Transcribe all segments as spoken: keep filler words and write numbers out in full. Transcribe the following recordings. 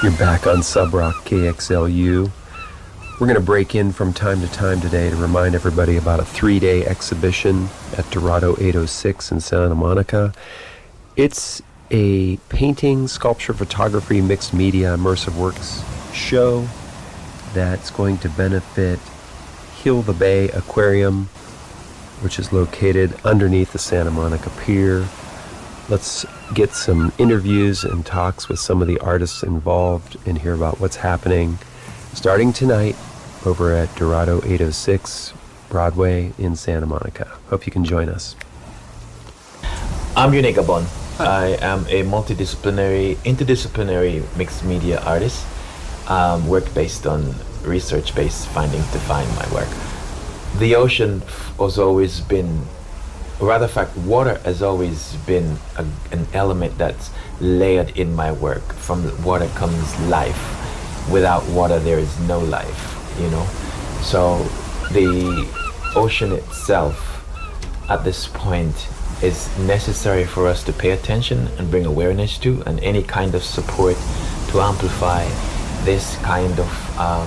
You're back on Subrock K X L U. We're going to break in from time to time today to remind everybody about a three-day exhibition at Dorado eight oh six in Santa Monica. It's a painting, sculpture, photography, mixed media, immersive works show that's going to benefit Heal the Bay Aquarium, which is located underneath the Santa Monica Pier. Let's get some interviews and talks with some of the artists involved and hear about what's happening starting tonight over at Dorado eight oh six Broadway in Santa Monica. Hope you can join us. I'm Yune Gabon. I am a multidisciplinary, interdisciplinary mixed media artist. Um, work based on research-based findings define my work. The ocean has always been, or rather fact, water has always been a, an element that's layered in my work. From water comes life. Without water, there is no life, you know? So the ocean itself, at this point, is necessary for us to pay attention and bring awareness to, and any kind of support to amplify this kind of um,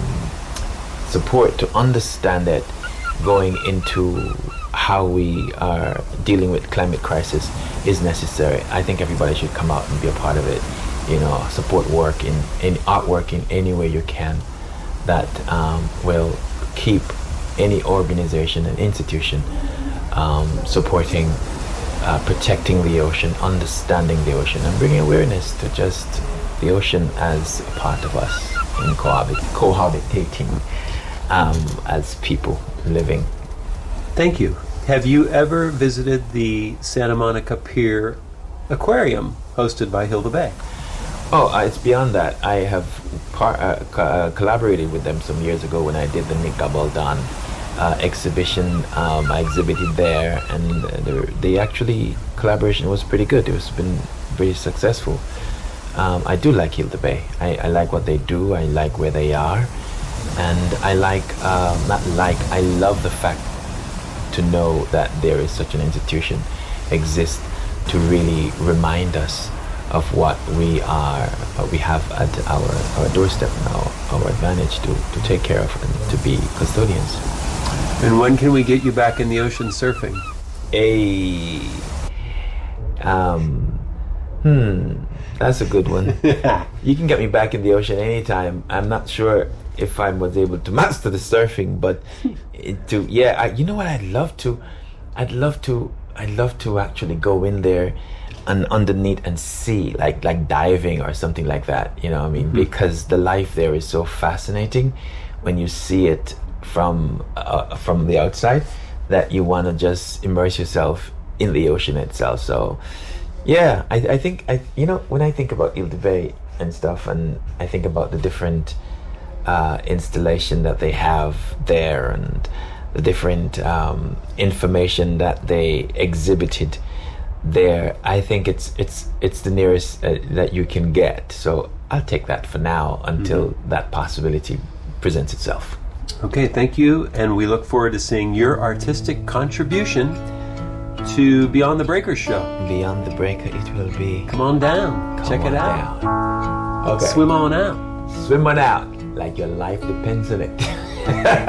support to understand it going into how we are dealing with climate crisis is necessary. I think everybody should come out and be a part of it. You know, support work in, in artwork in any way you can that um, will keep any organization and institution um, supporting, uh, protecting the ocean, understanding the ocean, and bringing awareness to just the ocean as a part of us in cohabit- cohabitating um, as people living. Thank you. Have you ever visited the Santa Monica Pier Aquarium hosted by Heal the Bay? Oh, uh, it's beyond that. I have par- uh, co- uh, collaborated with them some years ago when I did the Nick Gabaldon uh, exhibition. Um, I exhibited there, and the, the actually collaboration was pretty good. It was been very successful. Um, I do like Heal the Bay. I, I like what they do. I like where they are, and I like uh, not like I love the fact to know that there is such an institution exists to really remind us of what we are, what we have at our, our doorstep now, our advantage to, to take care of and to be custodians. And when can we get you back in the ocean surfing? A, um, hmm, that's a good one. You can get me back in the ocean anytime. I'm not sure if I was able to master the surfing, but it, to yeah, I, you know what I'd love to, I'd love to, I'd love to actually go in there and underneath and see, like like diving or something like that. You know what I mean? Mm-hmm. Because the life there is so fascinating when you see it from uh, from the outside that you want to just immerse yourself in the ocean itself. So yeah, I, I think I you know when I think about Ile de Bay and stuff, and I think about the different uh, installation that they have there and the different um, information that they exhibited there, I think it's it's it's the nearest uh, that you can get. So I'll take that for now until mm-hmm. that possibility presents itself. Okay, thank you, and we look forward to seeing your artistic contribution to Beyond the Breaker show. Beyond the Breaker, it will be. Come on down, Come check on it out. Down. Okay. Swim on out. Swim on out, like your life depends on it.